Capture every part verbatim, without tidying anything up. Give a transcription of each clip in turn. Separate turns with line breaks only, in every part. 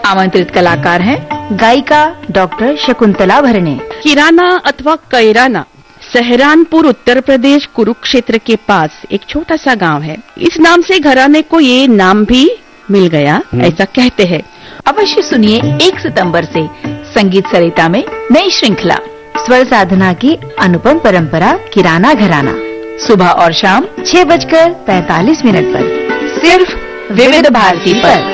आमंत्रित कलाकार हैं गायिका डॉक्टर शकुंतला भरणे।
किराना अथवा कैराना सहारनपुर उत्तर प्रदेश कुरुक्षेत्र के पास एक छोटा सा गांव है। इस नाम से घराने को ये नाम भी मिल गया, ऐसा कहते हैं।
अवश्य सुनिए एक सितंबर से संगीत सरिता में नई श्रृंखला स्वर साधना की अनुपम परंपरा किराना घराना, सुबह और शाम छह बजकर पैतालीस मिनट पर सिर्फ विविध भारती पर।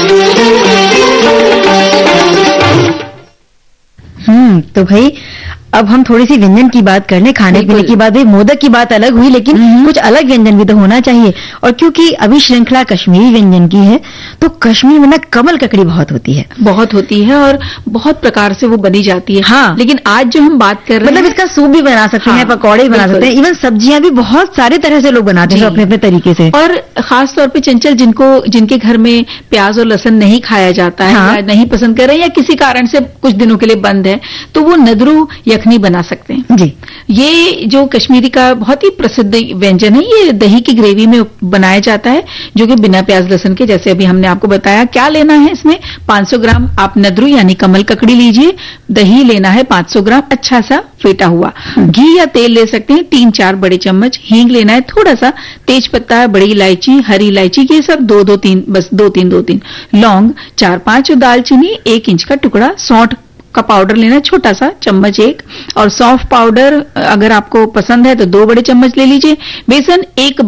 हम्म तो भाई अब हम थोड़ी सी व्यंजन की बात कर लें। खाने पीने की बात, भाई मोदक की बात अलग हुई, लेकिन कुछ अलग व्यंजन भी तो होना चाहिए। और क्योंकि अभी श्रृंखला कश्मीरी व्यंजन की है, तो कश्मीर में ना कमल ककड़ी बहुत होती है,
बहुत होती है और बहुत प्रकार से वो बनी जाती है।
हाँ,
लेकिन आज जो हम बात कर रहे हैं,
मतलब इसका सूप भी बना सकते हाँ, हैं, पकौड़े भी बना सकते हैं, इवन सब्जियां भी बहुत सारे तरह से लोग बनाते हैं अपने अपने तरीके से।
और खास तौर पे चंचल, जिनको जिनके घर में प्याज और लहसुन नहीं खाया जाता है, हाँ, या नहीं पसंद कर रहे हैं, या किसी कारण से कुछ दिनों के लिए बंद है, तो वो नदरू यखनी बना सकते हैं
जी।
ये जो कश्मीरी का बहुत ही प्रसिद्ध व्यंजन है, ये दही की ग्रेवी में बनाया जाता है, जो कि बिना प्याज लहसुन के, जैसे अभी हमने आपको बताया। क्या लेना है इसमें? पाँच सौ ग्राम आप नदरू यानी कमल ककड़ी लीजिए, दही लेना है पाँच सौ ग्राम अच्छा सा फेटा हुआ, घी या तेल ले सकते हैं तीन चार बड़े चम्मच, हींग लेना है थोड़ा सा, तेज पत्ता, बड़ी इलायची, हरी इलायची, ये सब दो दो तीन बस दो तीन दो तीन लौंग, चार पांच दालचीनी, एक इंच का टुकड़ा, सौंठ का पाउडर लेना है छोटा सा चम्मच एक, और सौंफ पाउडर अगर आपको पसंद है तो दो बड़े चम्मच ले लीजिए। बेसन एक